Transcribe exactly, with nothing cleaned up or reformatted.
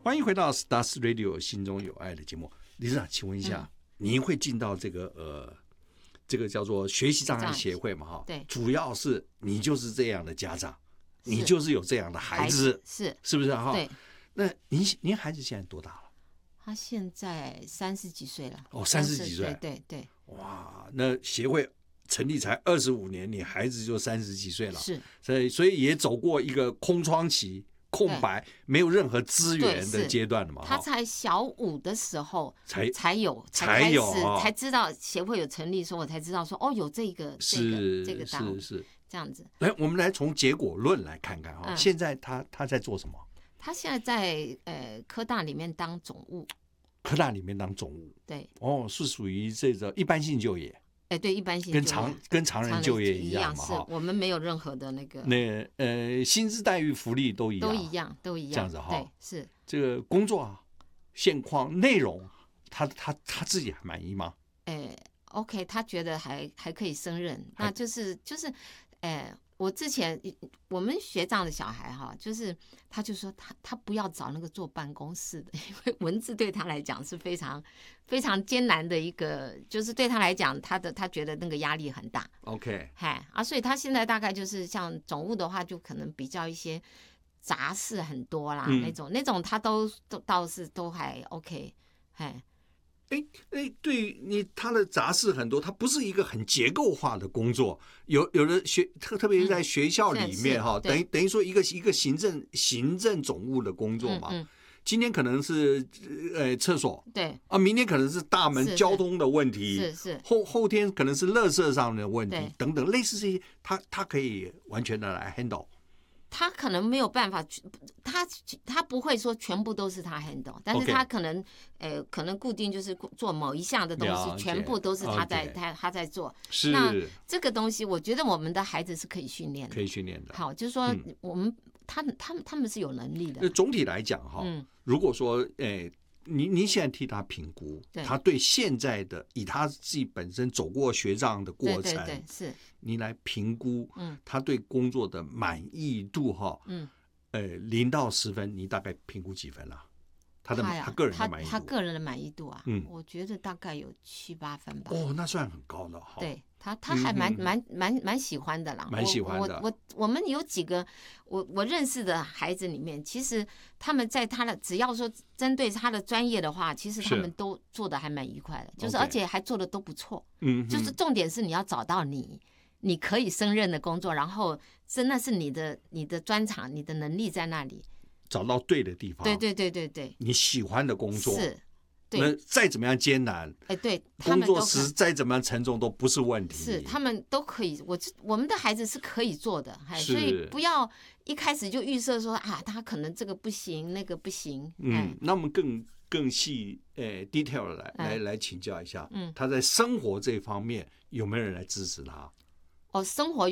欢迎回到 Stars Radio 心中有爱的节目。理事长，请问一下，嗯、您会进到这个呃，这个叫做学习障碍协会嘛？哈， 对， 主要是你就是这样的家长，你就是有这样的孩子， 是是不是哈？ 对。 那您您孩子现在多大了？ 他现在三十几岁了。 哦，三十几岁， 对对对。 哇，那协会成立才二十五年，你孩子就三十几岁了， 是， 所以所以也走过一个空窗期。空白没有任何资源的阶段了嘛？ 他才小五的时候才才有才有才知道协会有成立，所以我才知道说哦有这个是这个单位是是这样子。 来，我们来从结果论来看看哈、嗯，现在他他在做什么？ 他现在在呃科大里面当总务。 科大里面当总务， 对， 哦，是属于这个一般性就业。 哎，对，一般性跟常跟常人就业一样嘛， 是我们没有任何的那个那呃薪资待遇福利都一样， 都一样，都一样， 这样子哈。 对，是这个工作啊，现况内容，他他他自己还满意吗？ 哎 ，OK， 他觉得还还可以胜任，那就是就是，哎。我之前我们学长的小孩哈，就是他就说他他不要找那个坐办公室的，因为文字对他来讲是非常非常艰难的一个，就是对他来讲，他的他觉得那个压力很大。 OK， 嗨啊，所以他现在大概就是像总务的话，就可能比较一些杂事很多啦，嗯、那种那种他都都倒是都还 OK， 嗨。 哎哎，对你他的杂事很多，他不是一个很结构化的工作。有有的学特特别是在学校里面哈、嗯，等于等于说一个一个行政行政总务的工作嘛。嗯嗯、今天可能是呃厕所， 对啊，明天可能是大门交通的问题， 是是后后天可能是垃圾上的问题等等，类似这些，他他可以完全的来 handle。 他可能没有办法，他他不会说全部都是他 handle， 但是他可能、okay. 呃可能固定就是做某一项的东西，全部都是他在、okay. 他他在做。 是。 那这个东西，我觉得我们的孩子是可以训练的， 可以训练的。 好，就是说我们、嗯、他们他们他们是有能力的。 总体来讲哈、嗯，如果说诶。欸你你现在替他评估，他对现在的以他自己本身走过学障的过程， 对对对，是你来评估，嗯，他对工作的满意度哈，嗯，呃，零到十分，你大概评估几分了？他的 他,、啊、他个人的满意度， 他, 他个人的满意度啊，嗯，我觉得大概有七八分吧。 哦，那算很高了哈。 对他，他还蛮蛮蛮蛮喜欢的啦， 蛮喜欢的。 我我我们有几个我我认识的孩子里面，其实他们在他的只要说针对他的专业的话，其实他们都做的还蛮愉快的，就是而且还做的都不错。嗯，就是重点是你要找到你你可以胜任的工作，然后真的是你的你的专长、你的能力在那里。 找到对的地方， 对对对对对， 你喜欢的工作是，对， 那再怎么样艰难， 哎，对， 工作时再怎么样沉重都不是问题， 是他们都可以，我我们的孩子是可以做的，所以不要一开始就预设说啊，他可能这个不行，那个不行， 嗯，那我们更更细呃 detail 来来来请教一下，嗯，他在生活这方面有没有人来支持他？ 哦，生活。